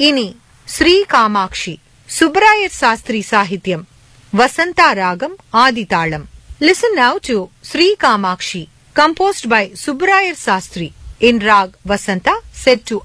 இனி ஸ்ரீ காமாட்சி சுப்பராயர் சாஸ்திரி சாகித்யம் வசந்தா ராகம் ஆதிதாளம். Listen now to Sri Kamakshi composed by Subbarayar Sastri in Rag Vasanta set to